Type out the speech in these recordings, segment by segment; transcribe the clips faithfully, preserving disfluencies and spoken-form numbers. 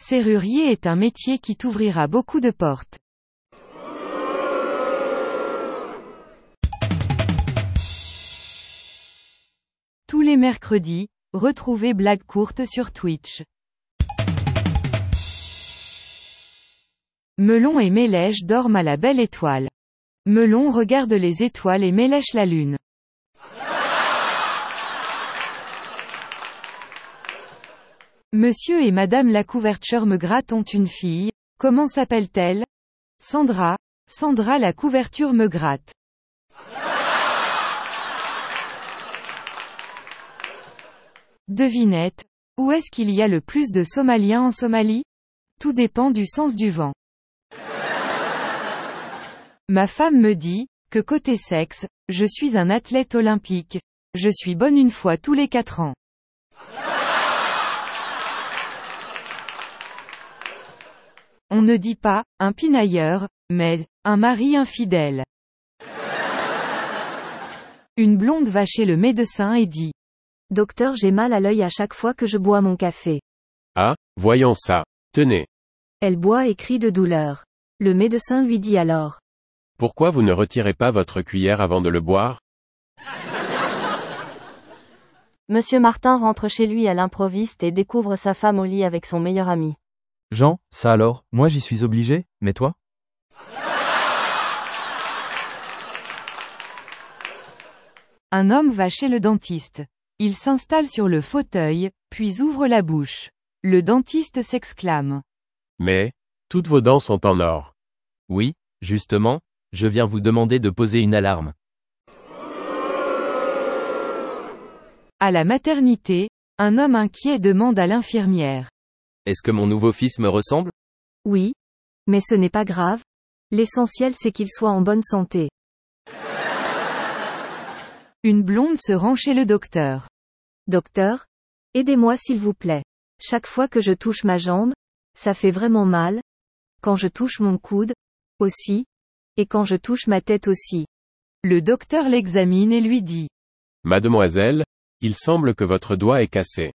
Serrurier est un métier qui t'ouvrira beaucoup de portes. Tous les mercredis, retrouvez Blagues courtes sur Twitch. Melon et Mélèche dorment à la belle étoile. Melon regarde les étoiles et Mélèche la lune. Monsieur et Madame la couverture me gratte ont une fille. Comment s'appelle-t-elle? Sandra. Sandra la couverture me gratte. Devinette. Où est-ce qu'il y a le plus de Somaliens en Somalie? Tout dépend du sens du vent. Ma femme me dit, que côté sexe, je suis un athlète olympique. Je suis bonne une fois tous les quatre ans. On ne dit pas, un pinailleur, mais, un mari infidèle. Une blonde va chez le médecin et dit. Docteur, j'ai mal à l'œil à chaque fois que je bois mon café. Ah, voyons ça. Tenez. Elle boit et crie de douleur. Le médecin lui dit alors. Pourquoi vous ne retirez pas votre cuillère avant de le boire? Monsieur Martin rentre chez lui à l'improviste et découvre sa femme au lit avec son meilleur ami. Jean, ça alors, moi j'y suis obligé, mais toi? Un homme va chez le dentiste. Il s'installe sur le fauteuil, puis ouvre la bouche. Le dentiste s'exclame. Mais, toutes vos dents sont en or. Oui, justement, je viens vous demander de poser une alarme. À la maternité, un homme inquiet demande à l'infirmière. Est-ce que mon nouveau fils me ressemble? Oui. Mais ce n'est pas grave. L'essentiel c'est qu'il soit en bonne santé. Une blonde se rend chez le docteur. Docteur? Aidez-moi s'il vous plaît. Chaque fois que je touche ma jambe, ça fait vraiment mal. Quand je touche mon coude, aussi. Et quand je touche ma tête aussi. Le docteur l'examine et lui dit. Mademoiselle, il semble que votre doigt est cassé.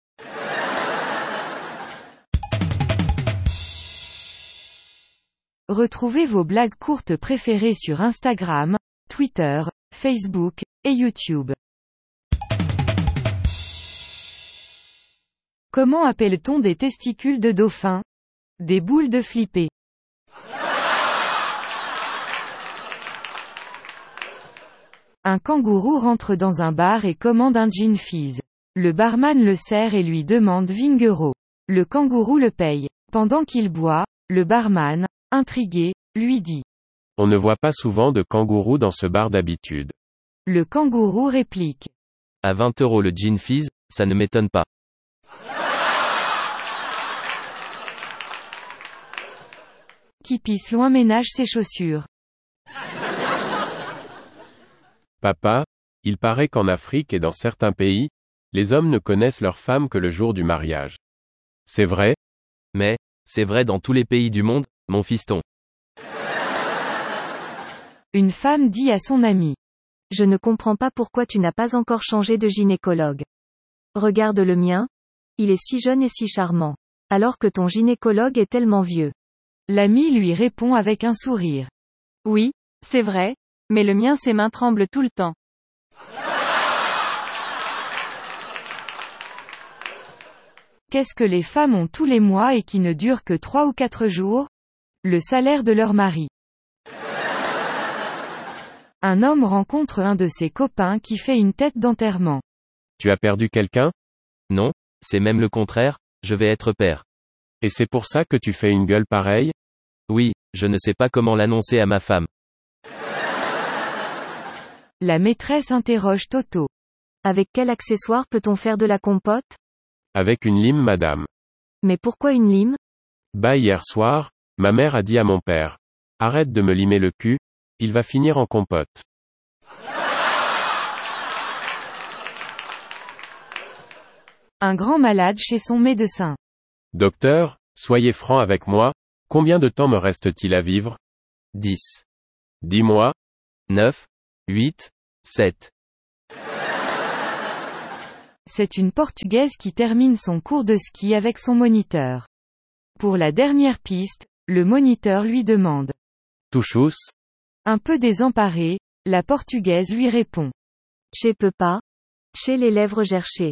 Retrouvez vos blagues courtes préférées sur Instagram, Twitter, Facebook, et YouTube. Comment appelle-t-on des testicules de dauphin? Des boules de flipper. Un kangourou rentre dans un bar et commande un gin fizz. Le barman le sert et lui demande vingt euros. Le kangourou le paye. Pendant qu'il boit, le barman, intrigué, lui dit. On ne voit pas souvent de kangourous dans ce bar d'habitude. Le kangourou réplique. À vingt euros le gin fizz, ça ne m'étonne pas. Qui pisse loin ménage ses chaussures. Papa, il paraît qu'en Afrique et dans certains pays, les hommes ne connaissent leurs femmes que le jour du mariage. C'est vrai? Mais, c'est vrai dans tous les pays du monde, mon fiston. Une femme dit à son ami. Je ne comprends pas pourquoi tu n'as pas encore changé de gynécologue. Regarde le mien. Il est si jeune et si charmant. Alors que ton gynécologue est tellement vieux. L'ami lui répond avec un sourire. Oui, c'est vrai, mais le mien ses mains tremblent tout le temps. Qu'est-ce que les femmes ont tous les mois et qui ne durent que trois ou quatre jours? Le salaire de leur mari. Un homme rencontre un de ses copains qui fait une tête d'enterrement. Tu as perdu quelqu'un? Non, c'est même le contraire, je vais être père. Et c'est pour ça que tu fais une gueule pareille? Oui, je ne sais pas comment l'annoncer à ma femme. La maîtresse interroge Toto. Avec quel accessoire peut-on faire de la compote? Avec une lime, madame. Mais pourquoi une lime? Bah hier soir, ma mère a dit à mon père. Arrête de me limer le cul, il va finir en compote. Un grand malade chez son médecin. Docteur, soyez franc avec moi, combien de temps me reste-t-il à vivre? dix. Dis-moi. neuf. huit. sept. C'est une Portugaise qui termine son cours de ski avec son moniteur. Pour la dernière piste, le moniteur lui demande. Tuchus? Un peu désemparée, la Portugaise lui répond. Che peux pas. Chez les lèvres gerchées.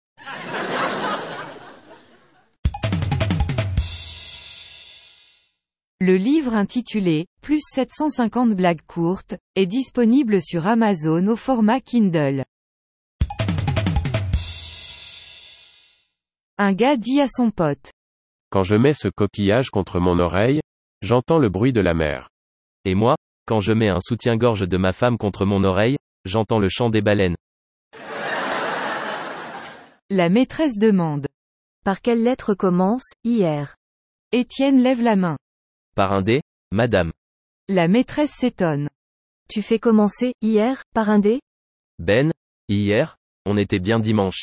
Le livre intitulé « Plus sept cent cinquante blagues courtes » est disponible sur Amazon au format Kindle. Un gars dit à son pote. Quand je mets ce coquillage contre mon oreille, j'entends le bruit de la mer. Et moi, quand je mets un soutien-gorge de ma femme contre mon oreille, j'entends le chant des baleines. La maîtresse demande. Par quelle lettre commence « hier » ? Étienne lève la main. Par un D, madame. La maîtresse s'étonne. Tu fais commencer « hier » par un D ? Ben, hier, on était bien dimanche.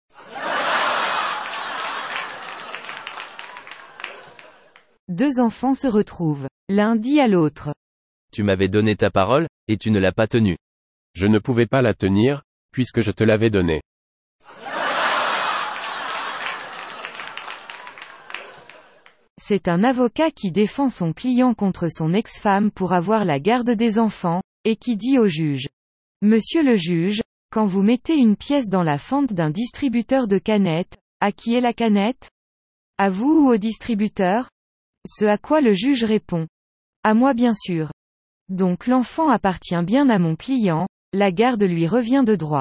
Deux enfants se retrouvent. L'un dit à l'autre. Tu m'avais donné ta parole, et tu ne l'as pas tenue. Je ne pouvais pas la tenir, puisque je te l'avais donnée. C'est un avocat qui défend son client contre son ex-femme pour avoir la garde des enfants, et qui dit au juge. Monsieur le juge, quand vous mettez une pièce dans la fente d'un distributeur de canettes, à qui est la canette? À vous ou au distributeur? Ce à quoi le juge répond. À moi bien sûr. Donc l'enfant appartient bien à mon client, la garde lui revient de droit.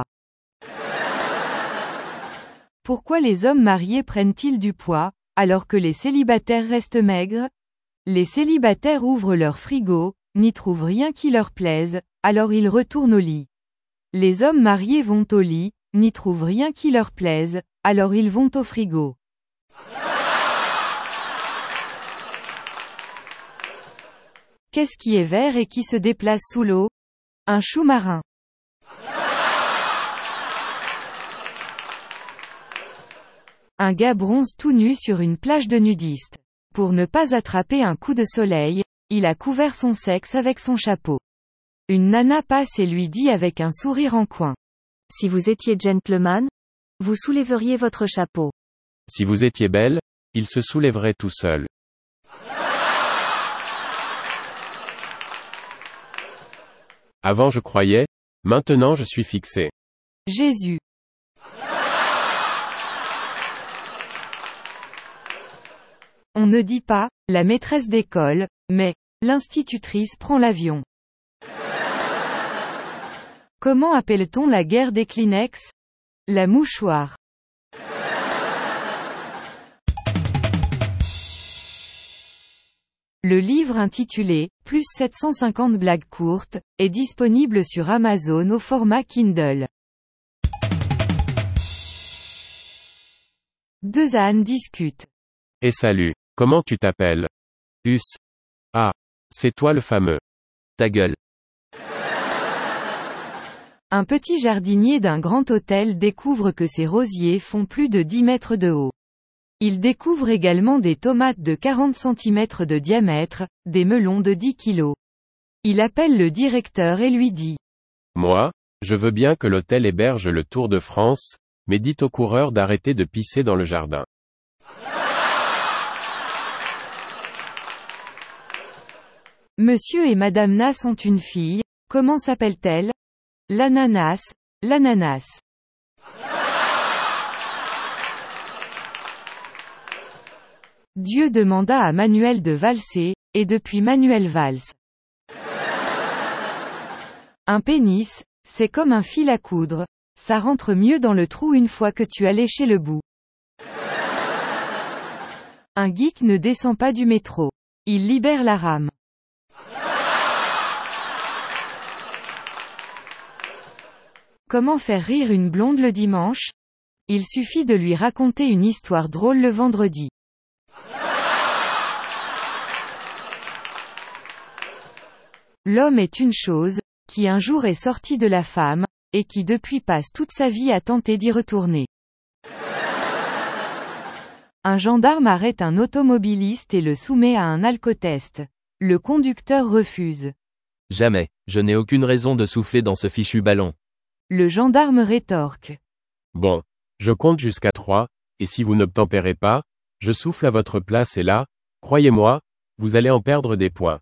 Pourquoi les hommes mariés prennent-ils du poids, alors que les célibataires restent maigres? Les célibataires ouvrent leur frigo, n'y trouvent rien qui leur plaise, alors ils retournent au lit. Les hommes mariés vont au lit, n'y trouvent rien qui leur plaise, alors ils vont au frigo. Qu'est-ce qui est vert et qui se déplace sous l'eau? Un chou marin. Un gars bronze tout nu sur une plage de nudistes. Pour ne pas attraper un coup de soleil, il a couvert son sexe avec son chapeau. Une nana passe et lui dit avec un sourire en coin. Si vous étiez gentleman, vous soulèveriez votre chapeau. Si vous étiez belle, il se soulèverait tout seul. Avant je croyais, maintenant je suis fixé. Jésus. On ne dit pas, la maîtresse d'école, mais, l'institutrice prend l'avion. Comment appelle-t-on la guerre des Kleenex? La mouchoir. Le livre intitulé « Plus sept cent cinquante blagues courtes » est disponible sur Amazon au format Kindle. Deux ânes discutent. Et salut, comment tu t'appelles? Us. Ah. C'est toi le fameux. Ta gueule. Un petit jardinier d'un grand hôtel découvre que ses rosiers font plus de dix mètres de haut. Il découvre également des tomates de quarante centimètres de diamètre, des melons de dix kilos. Il appelle le directeur et lui dit. Moi, je veux bien que l'hôtel héberge le Tour de France, mais dites aux coureurs d'arrêter de pisser dans le jardin. Monsieur et Madame Nas ont une fille, comment s'appelle-t-elle? L'ananas, l'ananas. Dieu demanda à Manuel de valser, et depuis Manuel valse. Un pénis, c'est comme un fil à coudre, ça rentre mieux dans le trou une fois que tu as léché le bout. Un geek ne descend pas du métro. Il libère la rame. Comment faire rire une blonde le dimanche? Il suffit de lui raconter une histoire drôle le vendredi. L'homme est une chose, qui un jour est sorti de la femme, et qui depuis passe toute sa vie à tenter d'y retourner. Un gendarme arrête un automobiliste et le soumet à un alcotest. Le conducteur refuse. Jamais, je n'ai aucune raison de souffler dans ce fichu ballon. Le gendarme rétorque. Bon. Je compte jusqu'à trois, et si vous n'obtempérez pas, Je souffle à votre place et là, croyez-moi, vous allez en perdre des points.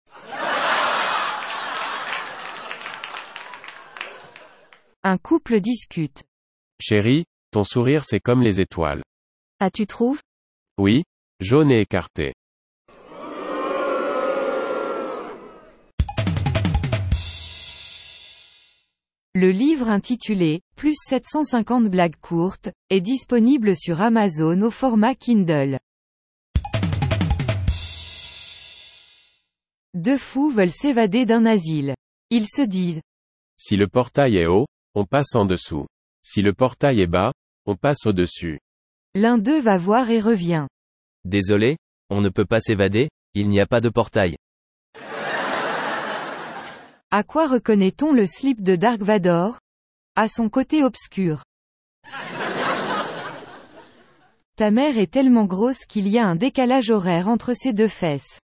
Un couple discute. Chérie, ton sourire c'est comme les étoiles. Ah, tu trouves? Oui, jaune et écarté. Le livre intitulé « Plus sept cent cinquante blagues courtes » est disponible sur Amazon au format Kindle. Deux fous veulent s'évader d'un asile. Ils se disent « Si le portail est haut, on passe en dessous. Si le portail est bas, on passe au-dessus. » L'un d'eux va voir et revient. Désolé, on ne peut pas s'évader, il n'y a pas de portail. À quoi reconnaît-on le slip de Dark Vador? À son côté obscur. Ta mère est tellement grosse qu'il y a un décalage horaire entre ses deux fesses.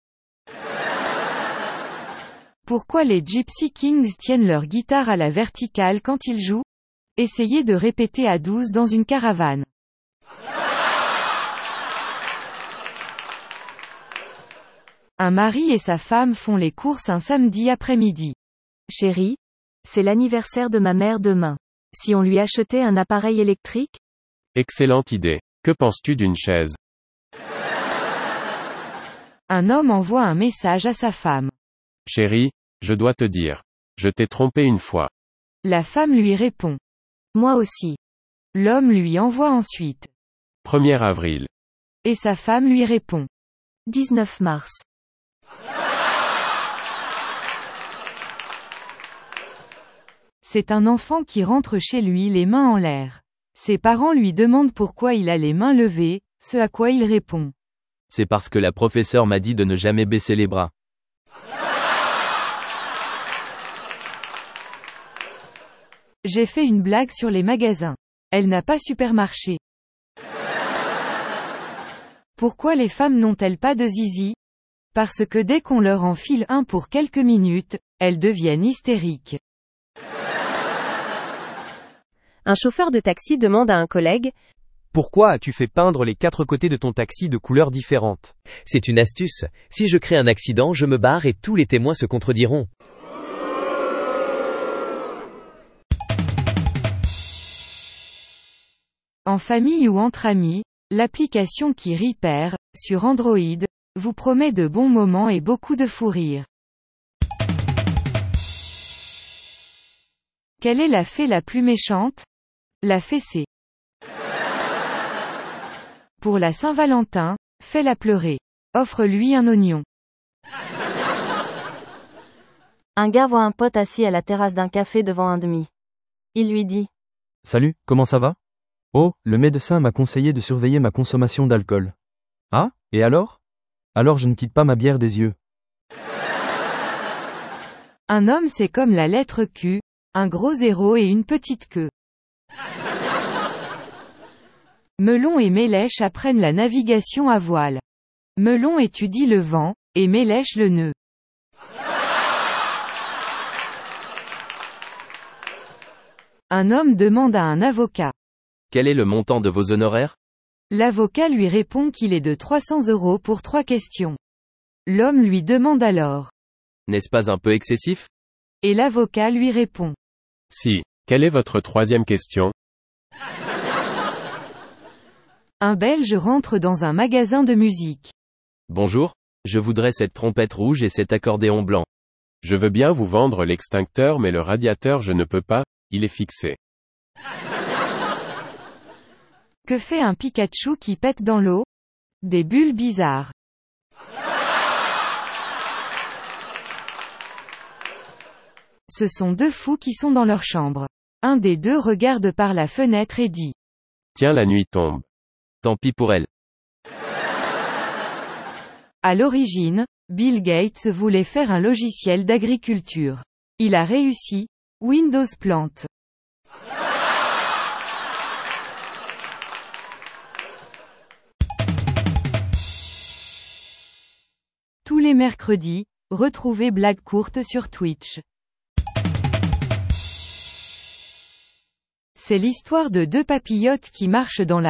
Pourquoi les Gypsy Kings tiennent leur guitare à la verticale quand ils jouent? Essayez de répéter à douze dans une caravane. Un mari et sa femme font les courses un samedi après-midi. Chérie, c'est l'anniversaire de ma mère demain. Si on lui achetait un appareil électrique? Excellente idée. Que penses-tu d'une chaise? Un homme envoie un message à sa femme. Chérie, je dois te dire. Je t'ai trompé une fois. La femme lui répond. Moi aussi. L'homme lui envoie ensuite. premier avril. Et sa femme lui répond. dix-neuf mars. C'est un enfant qui rentre chez lui les mains en l'air. Ses parents lui demandent pourquoi il a les mains levées, ce à quoi il répond. C'est parce que la professeure m'a dit de ne jamais baisser les bras. J'ai fait une blague sur les magasins. Elle n'a pas super marché. Pourquoi les femmes n'ont-elles pas de zizi? Parce que dès qu'on leur en file un pour quelques minutes, elles deviennent hystériques. Un chauffeur de taxi demande à un collègue « Pourquoi as-tu fait peindre les quatre côtés de ton taxi de couleurs différentes ?» C'est une astuce. Si je crée un accident, je me barre et tous les témoins se contrediront. En famille ou entre amis, l'application qui Repair, sur Android, vous promet de bons moments et beaucoup de fou rire. Quelle est la fée la plus méchante? La fessée. Pour la Saint-Valentin, fais-la pleurer. Offre-lui un oignon. Un gars voit un pote assis à la terrasse d'un café devant un demi. Il lui dit. Salut, comment ça va? Oh, le médecin m'a conseillé de surveiller ma consommation d'alcool. Ah, et alors? Alors je ne quitte pas ma bière des yeux. Un homme c'est comme la lettre Q, un gros zéro et une petite queue. Melon et Mélèche apprennent la navigation à voile. Melon étudie le vent, et Mélèche le nœud. Un homme demande à un avocat. Quel est le montant de vos honoraires? L'avocat lui répond qu'il est de trois cents euros pour trois questions. L'homme lui demande alors. N'est-ce pas un peu excessif? Et l'avocat lui répond. Si. Quelle est votre troisième question? Un Belge rentre dans un magasin de musique. Bonjour, je voudrais cette trompette rouge et cet accordéon blanc. Je veux bien vous vendre l'extincteur mais le radiateur je ne peux pas, il est fixé. Que fait un Pikachu qui pète dans l'eau? Des bulles bizarres. Ce sont deux fous qui sont dans leur chambre. Un des deux regarde par la fenêtre et dit. Tiens, la nuit tombe. Tant pis pour elle. À l'origine, Bill Gates voulait faire un logiciel d'agriculture. Il a réussi. Windows plante. Tous les mercredis, retrouvez Blagues courtes sur Twitch. C'est l'histoire de deux papillotes qui marchent dans la